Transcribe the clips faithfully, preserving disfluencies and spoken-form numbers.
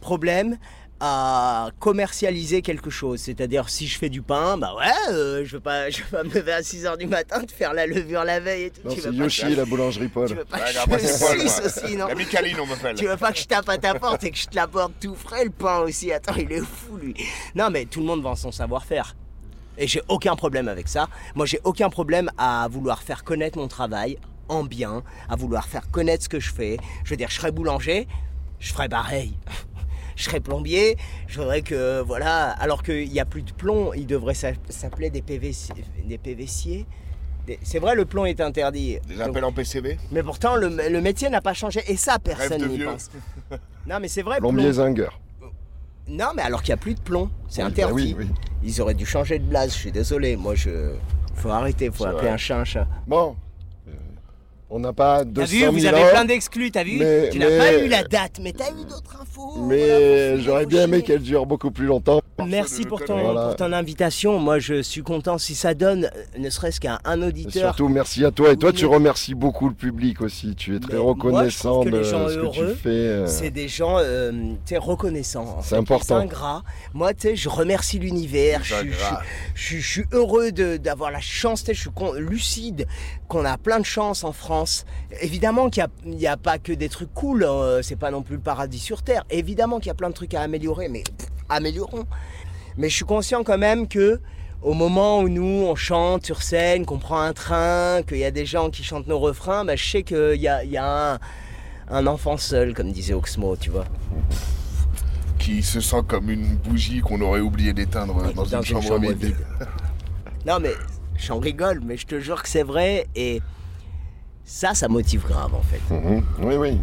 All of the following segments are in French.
problème à commercialiser quelque chose. C'est-à-dire, si je fais du pain, bah ouais, euh, je veux pas, je veux pas me lever à six heures du matin, te faire la levure la veille et tout. Non, tu c'est veux Yoshi, pas que... la boulangerie Paul. Tu veux pas Ouais, que non, je moi, me c'est Paul, suce moi. aussi, non? La Micaline, on m'appelle. Tu veux pas que je tape à ta porte et que je te l'apporte tout frais, le pain aussi? Attends, il est fou, lui. Non, mais tout le monde vend son savoir-faire. Et j'ai aucun problème avec ça. Moi, j'ai aucun problème à vouloir faire connaître mon travail en bien, à vouloir faire connaître ce que je fais. Je veux dire, je serais boulanger, je ferais pareil. Je serais plombier, je voudrais que, voilà, alors qu'il n'y a plus de plomb, il devrait s'appeler des P V C, des P V C. Des... C'est vrai, le plomb est interdit. Des appels en P C V. Mais pourtant, le, le métier n'a pas changé. Et ça, personne n'y vieux. pense. Non, mais c'est vrai, Plombier plomb... Zinger. Non, mais alors qu'il n'y a plus de plomb, c'est Oui, interdit. bah oui, oui. Ils auraient dû changer de blase, je suis désolé. Moi, je... Faut arrêter, faut C'est appeler vrai. un chat un chat. Bon, euh, on n'a pas deux T'as cent vu, mille vous avez ans, plein d'exclus, t'as vu? mais- Tu n'as mais- pas eu la date, mais t'as eu d'autres infos. mais Voilà, faut j'aurais filer, bien faut aimé chier. qu'elle dure beaucoup plus longtemps. Merci de pour le ton, connaître. pour ton invitation. Moi, je suis content si ça donne, euh, ne serait-ce qu'à un Et auditeur. surtout, merci à toi. Et toi, Oui, tu mais- remercies beaucoup le public aussi. Tu es très Mais moi, je reconnaissant trouve que de les gens ce que tu heureux, fais. euh. C'est des gens euh, tu sais, reconnaissants. en C'est fait. important. Les ingrats. Moi, tu sais, je remercie l'univers. Je, Les suis- je, ingrats. suis- je suis- je suis heureux de- d'avoir la chance. Tu sais, je suis con- lucide qu'on a plein de chance en France. Évidemment qu'il n'y a, a pas que des trucs cool. euh, c'est pas non plus le paradis sur terre. Évidemment qu'il y a plein de trucs à améliorer, mais pff, améliorons. Mais je suis conscient quand même que au moment où nous on chante sur scène, qu'on prend un train, qu'il y a des gens qui chantent nos refrains, bah, je sais qu'il y a, il y a un, un enfant seul, comme disait Oxmo, tu vois. Qui se sent comme une bougie qu'on aurait oublié d'éteindre dans, une chambre vide. Non mais j'en rigole, mais je te jure que c'est vrai et ça, ça motive grave en fait. Mhm. Oui, oui.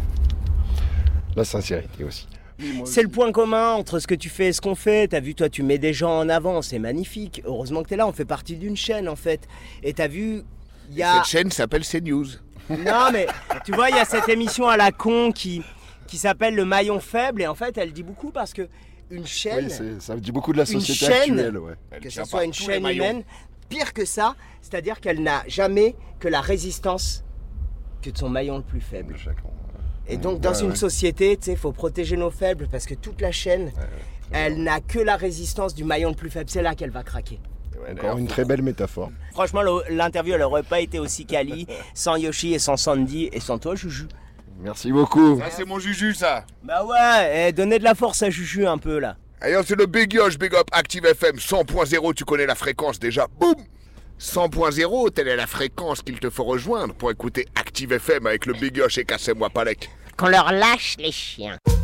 La sincérité aussi. C'est le point commun entre ce que tu fais et ce qu'on fait. T'as vu, toi, tu mets des gens en avant, c'est magnifique. Heureusement que t'es là, on fait partie d'une chaîne en fait. Et t'as vu, il y a... Cette chaîne s'appelle CNews. Non mais, tu vois, il y a cette émission à la con qui, qui s'appelle Le Maillon Faible et en fait, elle dit beaucoup parce que une chaîne, Oui, c'est- ça dit beaucoup de la Une société chaîne. actuelle. Ouais. Elle que tient ce soit pas une tous les chaîne maillons. humaine, pire que ça, c'est-à-dire qu'elle n'a jamais que la résistance que de son maillon le plus faible. Chacun. Et donc, dans Ouais, une ouais. société, tu sais, il faut protéger nos faibles parce que toute la chaîne, elle n'a que la résistance du maillon le plus faible. C'est là qu'elle va craquer. Ouais, Encore d'ailleurs, une faut- très belle métaphore. Franchement, le- l'interview, elle n'aurait pas été aussi quali sans Yoshi et sans Sandy et sans toi, Juju. Merci beaucoup. Ça, c'est mon Juju, ça. Bah ouais, eh, donnez de la force à Juju un peu là. D'ailleurs, c'est le Big Yosh, Big Up, Active F M cent point zéro. Tu connais la fréquence déjà. Boum cent point zéro, telle est la fréquence qu'il te faut rejoindre pour écouter Active F M avec le Big Yosh et Cassez-moi Palek. Qu'on leur lâche les chiens.